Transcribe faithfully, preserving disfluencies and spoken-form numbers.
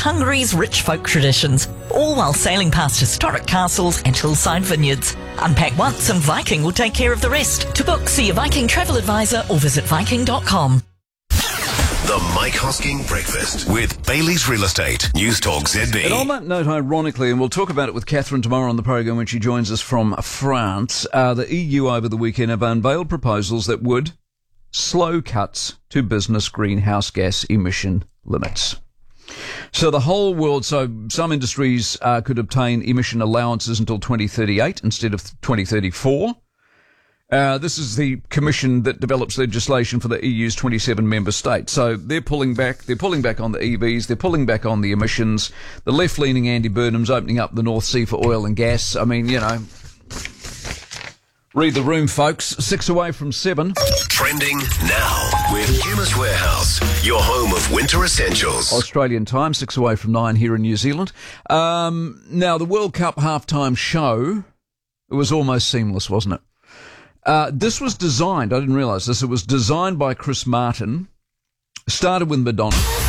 Hungary's rich folk traditions, all while sailing past historic castles and hillside vineyards. Unpack once and Viking will take care of the rest. To book, see a Viking travel advisor or visit viking dot com. The Mike Hosking Breakfast with Bailey's Real Estate. News Talk Z B. And on that note, ironically, and we'll talk about it with Catherine tomorrow on the program when she joins us from France, uh, the E U over the weekend have unveiled proposals that would slow cuts to business greenhouse gas emission limits. So the whole world, so some industries uh, could obtain emission allowances until twenty thirty-eight instead of twenty thirty-four. Uh, this is the commission that develops legislation for the E U's twenty-seven member states. So they're pulling back, they're pulling back on the E Vs, they're pulling back on the emissions. The left-leaning Andy Burnham's opening up the North Sea for oil and gas. I mean, you know, read the room, folks. Six away from seven. Trending now with Chemist Warehouse, your home of winter essentials. Australian time, six away from nine here in New Zealand. Um, now, the World Cup halftime show, it was almost seamless, wasn't it? Uh, this was designed, I didn't realise this, it was designed by Chris Martin, started with Madonna.